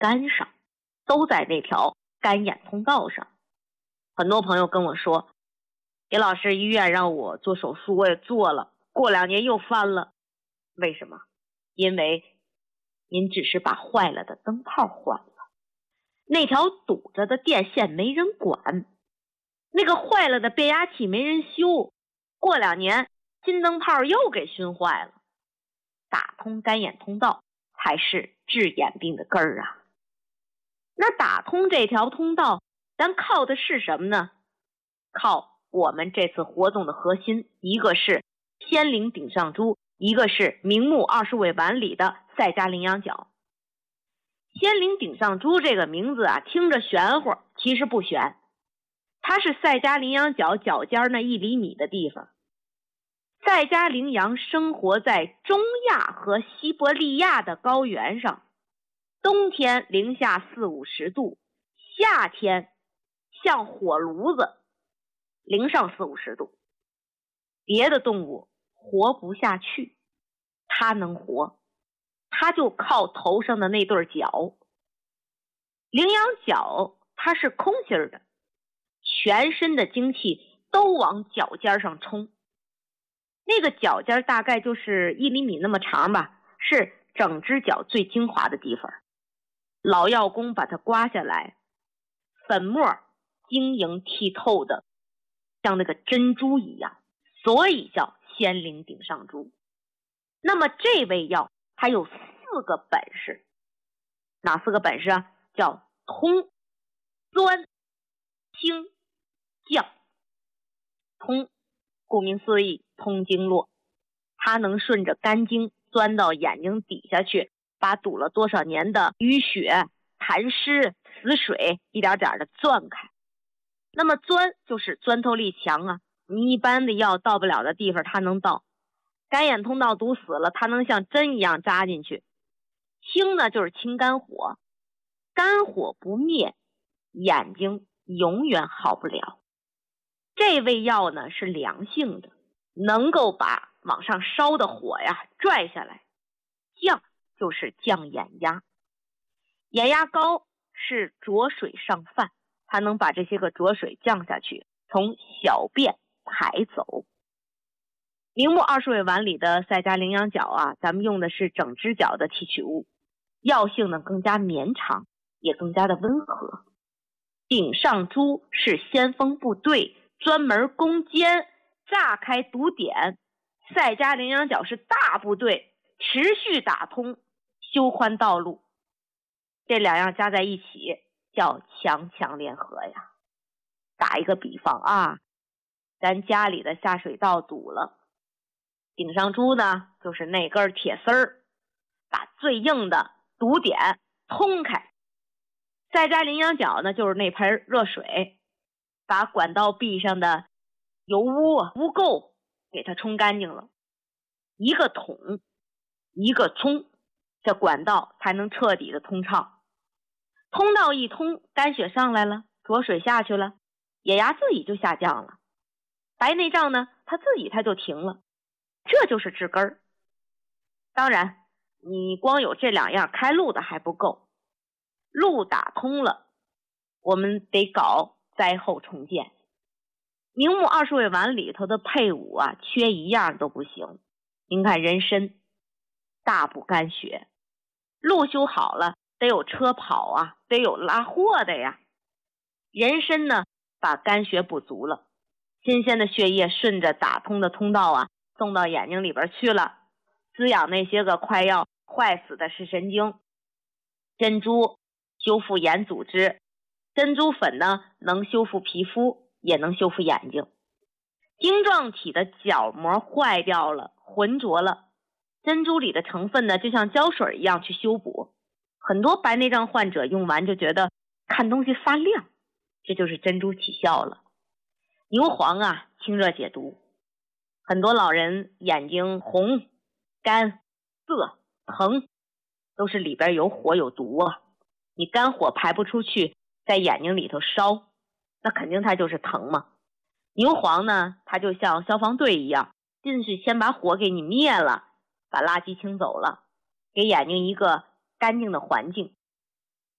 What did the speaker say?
肝上，都在那条肝眼通道上。很多朋友跟我说，李老师，医院让我做手术，我也做了，过2年又翻了。为什么？因为您只是把坏了的灯泡换了，那条堵着的电线没人管，那个坏了的变压器没人修，过2年新灯泡又给熏坏了。打通肝眼通道才是治眼病的根儿啊。那打通这条通道，咱靠的是什么呢？靠我们这次活动的核心，一个是仙灵顶上珠，一个是明目20味丸里的赛迦羚羊角。仙灵顶上珠这个名字啊，听着玄乎，其实不玄。它是赛迦羚羊角脚尖那1厘米的地方。赛迦羚羊生活在中亚和西伯利亚的高原上，冬天零下40-50度，夏天像火炉子，零上40-50度。别的动物活不下去，它能活，它就靠头上的那对角。羚羊角它是空心的，全身的精气都往脚尖上冲。那个脚尖大概就是1厘米那么长吧，是整只脚最精华的地方。老药工把它刮下来，粉末晶莹剔透的，像那个珍珠一样，所以叫仙灵顶上珠。那么这味药它有4个本事，哪4个本事啊？叫通、钻、清、降。通，顾名思义，通经络，它能顺着肝经钻到眼睛底下去，把堵了多少年的淤血、痰湿、死水一点点的钻开。那么钻就是钻透力强啊，你一般的药到不了的地方它能到。肝眼通道堵死了，它能像针一样扎进去。清呢就是清肝火，肝火不灭，眼睛永远好不了。这味药呢是凉性的，能够把往上烧的火呀拽下来。降就是降眼压，眼压高是浊水上泛，它能把这些个浊水降下去，从小便排走。明目20味丸里的赛迦羚羊角啊，咱们用的是整只角的提取物，药性呢更加绵长，也更加的温和。顶上珠是先锋部队专门攻坚炸开堵点，赛迦羚羊角是大部队持续打通修宽道路。这2样加在一起叫强强联合呀。打一个比方啊，咱家里的下水道堵了，顶上珠呢就是那根铁丝儿，把最硬的堵点通开。赛迦羚羊角呢就是那盆热水，把管道壁上的油污污垢给它冲干净了。一个捅一个冲，这管道才能彻底的通畅。通道一通，肝血上来了，浊水下去了，眼压自己就下降了，白内障呢它自己就停了。这就是治根儿。当然你光有这2样开路的还不够，路打通了，我们得搞灾后重建。明目20味丸里头的配伍啊，缺一样都不行。您看人参大补肝血，路修好了得有车跑啊，得有拉货的呀。人参呢把肝血补足了，新鲜的血液顺着打通的通道啊送到眼睛里边去了，滋养那些个快要坏死的视神经。珍珠修复眼组织，珍珠粉呢能修复皮肤，也能修复眼睛。晶状体的角膜坏掉了，浑浊了，珍珠里的成分呢就像胶水一样去修补。很多白内障患者用完就觉得看东西发亮，这就是珍珠起效了。牛黄啊清热解毒，很多老人眼睛红、干、涩、疼，都是里边有火有毒啊。你肝火排不出去，在眼睛里头烧，那肯定它就是疼嘛。牛黄呢它就像消防队一样，进去先把火给你灭了，把垃圾清走了，给眼睛一个干净的环境。